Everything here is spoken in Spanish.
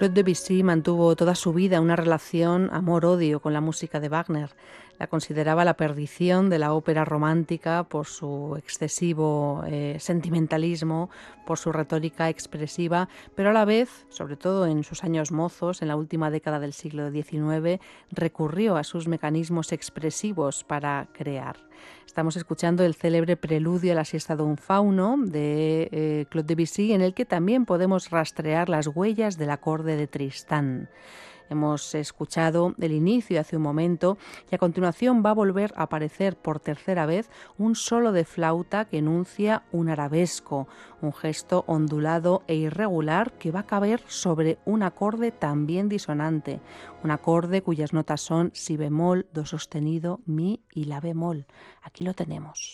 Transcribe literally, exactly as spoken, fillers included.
Claude Debussy mantuvo toda su vida una relación amor-odio con la música de Wagner. La consideraba la perdición de la ópera romántica por su excesivo eh, sentimentalismo, por su retórica expresiva, pero a la vez, sobre todo en sus años mozos, en la última década del siglo diecinueve, recurrió a sus mecanismos expresivos para crear. Estamos escuchando el célebre Preludio a la siesta de un fauno de eh, Claude Debussy, en el que también podemos rastrear las huellas del acorde de Tristán. Hemos escuchado el inicio hace un momento y a continuación va a volver a aparecer por tercera vez un solo de flauta que enuncia un arabesco, un gesto ondulado e irregular que va a caber sobre un acorde también disonante, un acorde cuyas notas son si bemol, do sostenido, mi y la bemol. Aquí lo tenemos.